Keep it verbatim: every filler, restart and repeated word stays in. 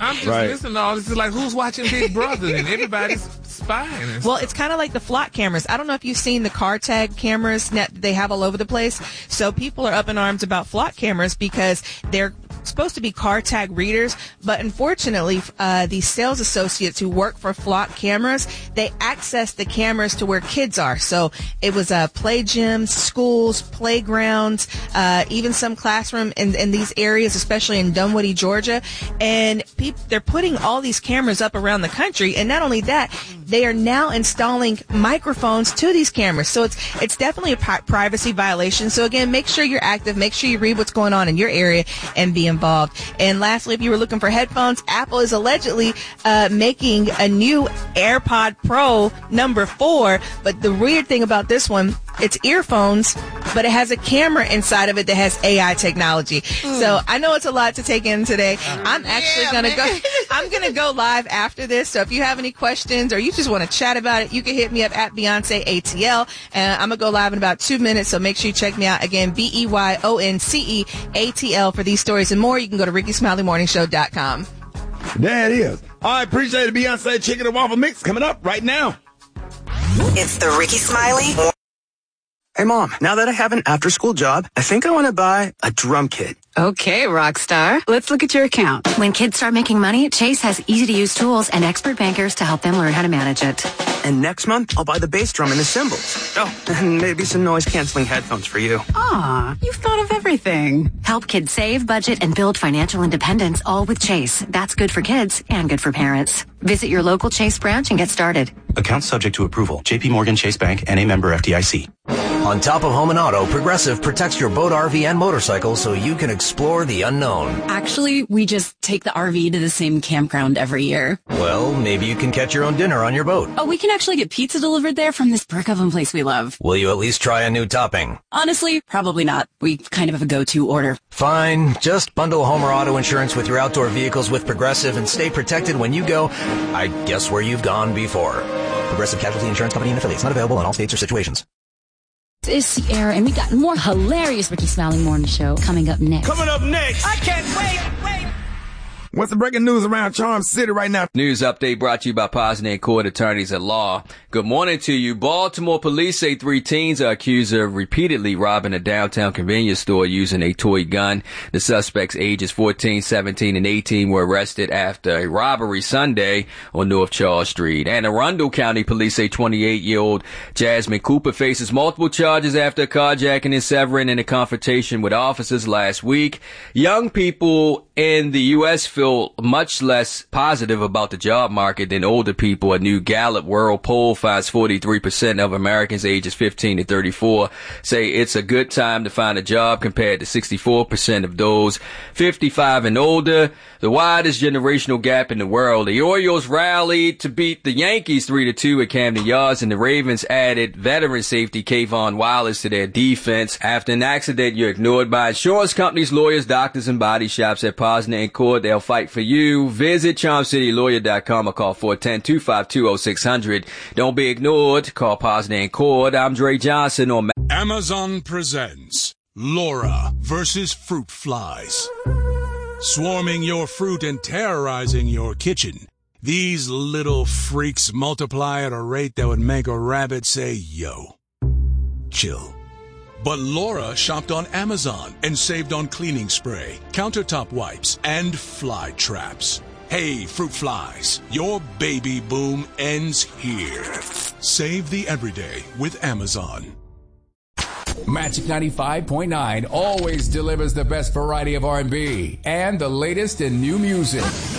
I'm just Right. listening to all this. It's like, who's watching Big Brother? And everybody's spying. And Well, it's kind of like the flock cameras. I don't know if you've seen the car tag cameras that they have all over the place. So people are up in arms about flock cameras because they're supposed to be car tag readers, but unfortunately, uh, these sales associates who work for flock cameras, they access the cameras to where kids are. So it was uh, play gyms, schools, playgrounds, uh, even some classroom in, in these areas, especially in Dunwoody, Georgia. And pe- they're putting all these cameras up around the country. And not only that, they are now installing microphones to these cameras. So it's it's definitely a pri- privacy violation. So again, make sure you're active. Make sure you read what's going on in your area and be involved. And lastly, if you were looking for headphones, Apple is allegedly uh, making a new AirPod Pro number four. But the weird thing about this one, it's earphones, but it has a camera inside of it that has A I technology. Mm. So I know it's a lot to take in today. I'm actually yeah, gonna man. go. I'm gonna go live after this. So if you have any questions or you just want to chat about it, you can hit me up at Beyonce A T L, and I'm gonna go live in about two minutes. So make sure you check me out again. B E Y O N C E A T L for these stories and more. You can go to Ricky Smiley Morning Show dot com. There it is. All right, appreciate it. Beyonce Chicken and Waffle Mix coming up right now. It's the Ricky Smiley. Hey, Mom, now that I have an after-school job, I think I want to buy a drum kit. Okay, Rockstar. Let's look at your account. When kids start making money, Chase has easy-to-use tools and expert bankers to help them learn how to manage it. And next month, I'll buy the bass drum and the cymbals. Oh, and maybe some noise-canceling headphones for you. Aw, you've thought of everything. Help kids save, budget, and build financial independence, all with Chase. That's good for kids and good for parents. Visit your local Chase branch and get started. Account subject to approval. J P Morgan Chase Bank and a member F D I C. On top of home and auto, Progressive protects your boat, R V, and motorcycle so you can explore the unknown. Actually, we just take the R V to the same campground every year. Well, maybe you can catch your own dinner on your boat. Oh, we can actually get pizza delivered there from this brick oven place we love. Will you at least try a new topping? Honestly, probably not. We kind of have a go-to order. Fine. Just bundle home or auto insurance with your outdoor vehicles with Progressive and stay protected when you go, I guess, where you've gone before. Progressive Casualty Insurance Company and affiliates. Not available in all states or situations. It's the air, and we got more hilarious Ricky Smiley Morning Show coming up next. Coming up next. I can't wait, wait. What's the breaking news around Charm City right now? News update brought to you by Posner and Court Attorneys at Law. Good morning to you. Baltimore police say three teens are accused of repeatedly robbing a downtown convenience store using a toy gun. The suspects, ages fourteen, seventeen, and eighteen, were arrested after a robbery Sunday on North Charles Street. And Arundel County police say twenty-eight-year-old Jasmine Cooper faces multiple charges after carjacking and severing in a confrontation with officers last week. Young people in the U S feel much less positive about the job market than older people. A new Gallup World Poll finds forty-three percent of Americans ages fifteen to thirty-four say it's a good time to find a job compared to sixty-four percent of those fifty-five and older. The widest generational gap in the world. The Orioles rallied to beat the Yankees three to two at Camden Yards, and the Ravens added veteran safety Kayvon Wallace to their defense. After an accident, you're ignored by insurance companies, lawyers, doctors, and body shops at Posner and Court. They'll fight for you. Visit charm city lawyer dot com or call four one zero, two five two, zero six zero zero. Don't be ignored. Call Posner and Court. I'm Dre Johnson on Amazon presents Laura versus Fruit Flies. Swarming your fruit and terrorizing your kitchen, these little freaks multiply at a rate that would make a rabbit say, yo. Chill. But Laura shopped on Amazon and saved on cleaning spray, countertop wipes, and fly traps. Hey, fruit flies, your baby boom ends here. Save the everyday with Amazon. Magic ninety-five point nine always delivers the best variety of R and B and the latest in new music.